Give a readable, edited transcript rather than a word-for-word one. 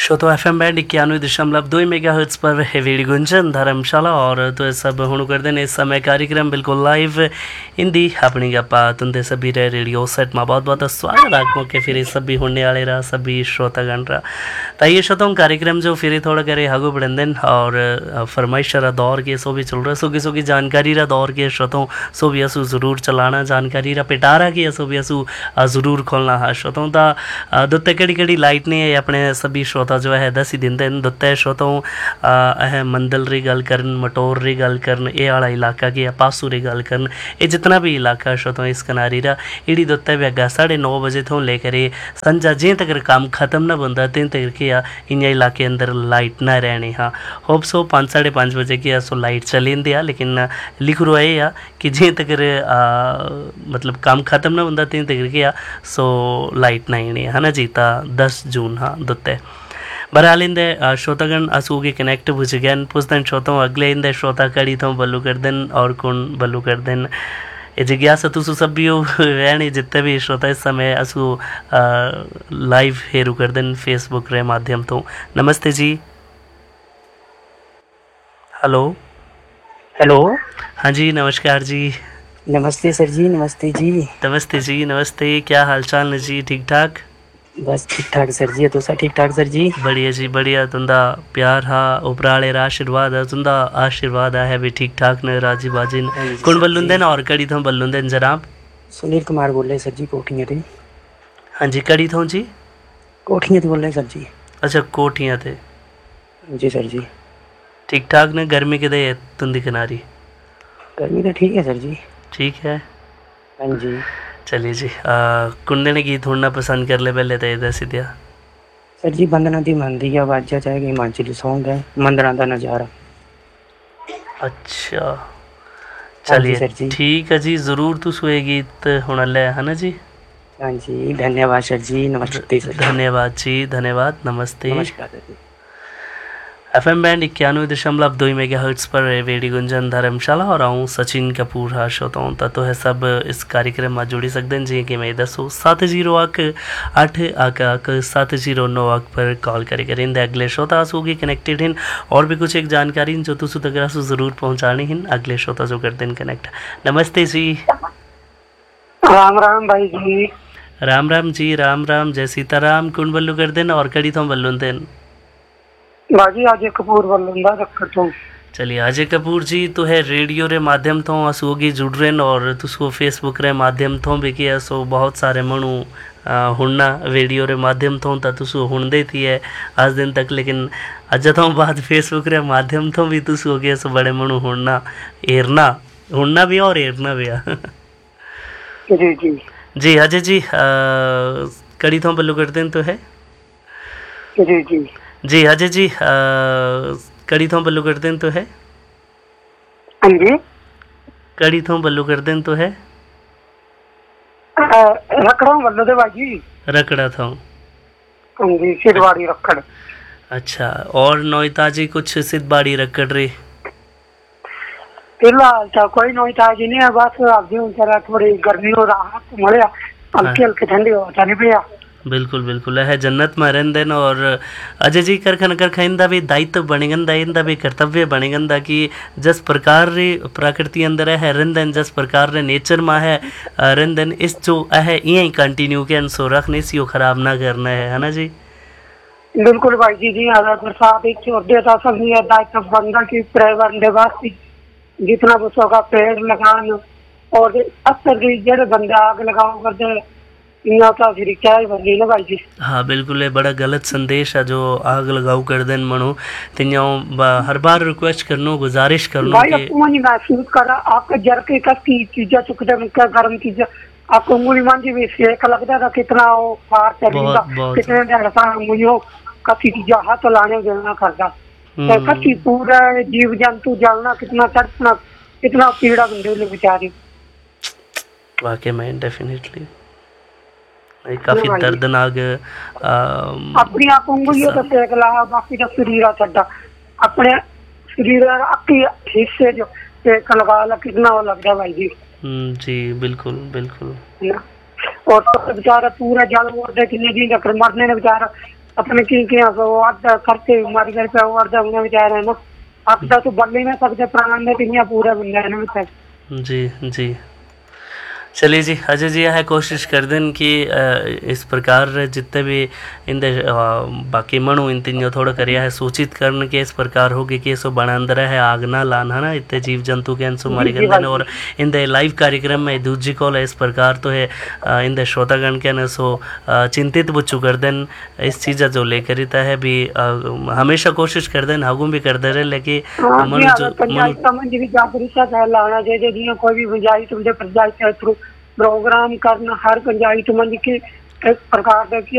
श्रोतो FM band 91.2 megahertz पर है VD Gunjan धर्मशाला और तो सब हुण करते हैं इस समय कार्यक्रम बिल्कुल लाइव हिंदी अपनी गप्पा तुंदे सभी रे रेडियो सेट में बहुत बहुत स्वागत आगमो के फिर सभी होने वाले रहा सभी श्रोतागण रहा ताइए श्रोतों कार्यक्रम जो फिर थोड़ा करे हगो बढ़न और फरमाइश रहा दौर के सो भी चल रहा सुगी जानकारी रहा दौर के श्रोतों सो भी असू ज़रूर चलाना जानकारी रहा पिटारा की असो भी असू ज़रूर खोलना है श्रोतों का दुत्ते कड़ी लाइट नहीं है अपने सभी श्रोता जो है दस ही दिन दिन दुत्ते श्रोतों मंदल री गल करन मटोर री गल करन ये वाला इलाका की पासू री गल करन ये जितना भी इलाका श्रोतों इस कनारी रा इड़ी दुत्ते भी अग्गा 9:30 बजे तो लेकर संजा जे तक काम खत्म न बनता तीन तक के इन इलाके अंदर लाइट ना रहने हाँ होप सो 5-5:30 बजे की सो लाइट चली दिया लेकिन लिख रो है कि जे तक मतलब काम खत्म न बनता तीन तक के सो लाइट ना ही है ना जीता 10 जून हाँ दुत्ते बहरहाल इंदे श्रोतागण असुगी कनेक्ट बुझ गए पुस्तन श्रोतों अगले इंदे श्रोता कड़ी तो बल्लू कर दिन और कौन बल्लू कर दिन ये जिज्ञासा तुसु सब भी रहने जितने भी श्रोता इस समय असु लाइव हेरू कर दिन फेसबुक रे माध्यम तो नमस्ते जी हेलो हेलो हाँ जी नमस्कार जी नमस्ते सर जी नमस्ते जी नमस्ते क्या हालचाल है जी ठीक ठाक बस ठीक ठाक सर जी तो सब ठीक ठाक सर जी बढ़िया जी बढ़िया तुंदा प्यार हा उपराले आशीर्वाद है तुंदा आशीर्वाद है भी ठीक ठाक ने राजी बाजी कौन बल्लुंदन और कड़ी थो बल्लुंदन जनाब सुनील कुमार बोल रहे सर जी कोठियाँ थे हाँ जी कड़ी थो जी कोठियाँ थे बोल रहे सर जी अच्छा कोठियाँ थे जी सर जी ठीक ठाक ने गर्मी के दे तुंदी किनारी गर्मी तो ठीक है सर जी ठीक है हाँ जी चलिए जी कुंडे ने गीत ढूंढना पसंद कर ले पहले तो इधर सीधा सर जी बंदना दी मंदी या बाजा चाहे हिमाचली सॉन्ग है मंदना का नज़ारा अच्छा चलिए ठीक है जी ज़रूर तो सुए गीत होना ले है ना जी हाँ जी धन्यवाद सर जी नमस्ते सर धन्यवाद जी धन्यवाद नमस्ते नमस्कार सर जी FM बैंड 91.2 मेगाहर्ट्ज पर रेडियो गुंजन धर्मशाला और आऊँ सचिन कपूर हाँ श्रोताओं तो है सब इस कार्यक्रम में जुड़ी सकते हैं जी कि मैं 70 पर कॉल करें अगले श्रोता होगी कनेक्टेड हैं और भी कुछ एक जानकारी जो तुसु तक ज़रूर पहुँचानी हैं अगले श्रोता जो करते हैं कनेक्ट नमस्ते जी राम राम भाई जी राम राम जय सीताराम कौन बल्लू कर देन और कड़ी तो बल्लू देन बाजी अजय कपूर बल्लुंदा रखा तो चलिए अजय कपूर जी तो है रेडियो रे माध्यम तो असोगी जुड़ रहे और तुसको फेसबुक रे माध्यम तो भी किया सो बहुत सारे मनु हुड़ना रेडियो रे माध्यम तो तुसको हुड़दे थी है आज दिन तक लेकिन अज तो बाद फेसबुक रे माध्यम तो भी तुसको गया सो बड़े मनु हुड़ना एरना हुड़ना भी और एरना भी जी जी जी अजय जी कड़ी तो बल्लू करते हैं तो है जी जी जी अजय जी कड़ी थों बल्लू कर दें तो है हाँ जी कड़ी थों बल्लू कर दें तो है रखड़ा बल्लू दे बाजी रखड़ा था हाँ जी सिद्धबाड़ी रखड़ अच्छा और नोईताजी कुछ सिद्धबाड़ी रखड़ रे फिलहाल तो कोई नोईताजी नहीं है बस अभी जरा थोड़ी गर्मी हो राहत मिले हल्की हल्की ठंडी हो जानी पिया बिल्कुल है जन्नत में रहन और अजय जी करखा भी दायित्व बनेगंदा इंदा भी कर्तव्य बनेगंदा कि जिस प्रकार रे प्रकृति अंदर है रहन जिस प्रकार रे नेचर में है रहन इस जो है यही कंटिन्यू के सो रखने से खराब ना करना है ना जी बिल्कुल भाई जी अगर बरसात एक छोड़ देता सब दायित्व बंदा की पर्यावरण जितना बसों का पेड़ लगान और अक्सर जेडे बंदे आग लगाओ करते फिर क्या है बंदी ना भाई जी हाँ बिल्कुल ये बड़ा गलत संदेश है जो आग लगाओ कर देन मनो तिन्याओ हर बार रिक्वेस्ट करनो गुजारिश करनो भाई आपको महसूस करा आपका जर के कस की चीजें चुकते मुझे गर्म चीजें आपको उंगली मांझी भी सेक लगता था कितना वो फार चलेगा कितने ऐसा मुझे काफी चीजें हाथ लाने देना करता कसी पूरा जीव जंतु जलना कितना तड़पना कितना पीड़ा बंदे लोग बेचारे वाकई में डेफिनेटली काफी दर्दनाक अपनी आप उंगलियों तो सेक ला बाकी का शरीर छड्डा अपने शरीर आपके हिस्से जो सेक लगा ला कितना वो लगता है भाई जी जी बिल्कुल और तो बेचारा पूरा जल उड़ कितने दिन तक मरने ने बेचारा अपने की अर्ध करते हमारे घर पे अर्ध होने बेचारे है ना आपका तो बदल ही ना सकते प्राण में पिनिया पूरा बन जाए ना तक जी जी चलिए जी अजय जी है कोशिश कर दें कि इस प्रकार जितने भी इंदे बाकी मनु इन तीनों थोड़ा करिया है सूचित करने के इस प्रकार होगी कि सो बना अंदर है आग ना लान है ना इतने जीव जंतु के सो मारी कर देना और इंदे लाइव कार्यक्रम में दूजी कॉल इस प्रकार तो है इंदे श्रोतागण के न सो चिंतित बुच्चू कर दें इस चीज़ जो लेकर रहता है भी हमेशा कोशिश कर दें हगू भी कर दे रहे लेकिन मनु जो जागरूकता फैलाना चाहिए कोई भी पंचायत मुझे पंचायत थ्रू प्रोग्राम करना हर पंचायत मंच के इस प्रकार के